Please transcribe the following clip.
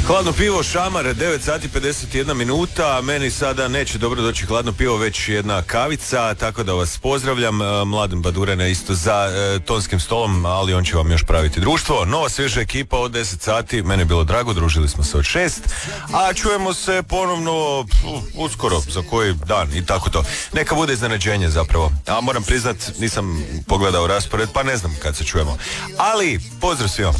Hladno pivo, šamar, 9 sati 51 minuta, meni sada neće dobro doći hladno pivo, već jedna kavica, tako da vas pozdravljam. Mladen Badurena isto za tonskim stolom, ali on će vam još praviti društvo. Nova svježa ekipa od 10 sati, mene je bilo drago, družili smo se od 6, a čujemo se ponovno uskoro, za koji dan i tako to. Neka bude iznenađenje zapravo, a moram priznat, nisam pogledao raspored, pa ne znam kad se čujemo. Ali, pozdrav svima.